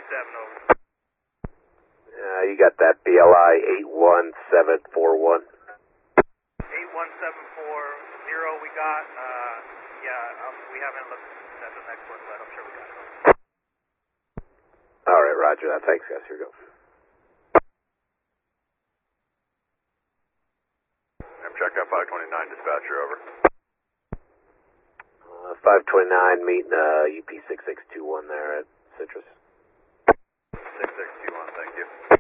over. You got that BLI 81741. 81740 we got, we haven't looked at the next one, but I'm sure we got it. All right, roger that. Thanks, guys. Here we go. Check out 529, dispatcher, over. 529, meeting UP6621 there at Citrus. 6621, thank you.